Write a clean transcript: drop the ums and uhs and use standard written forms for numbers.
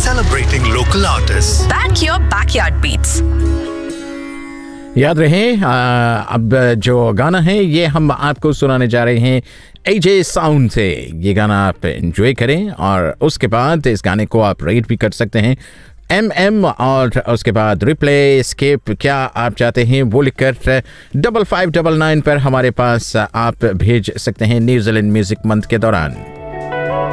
celebrating local artists. Back your backyard beats. याद रहे अब जो गाना है ये हम आपको सुनाने जा रहे हैं एजे साउंड से। ये गाना आप एंजॉय करें और उसके बाद इस गाने को आप रेट भी कर सकते हैं MM और उसके बाद रिप्ले स्किप क्या आप चाहते हैं वो लिखकर 5599 पर हमारे पास आप भेज सकते हैं न्यूजीलैंड म्यूजिक मंथ के दौरान।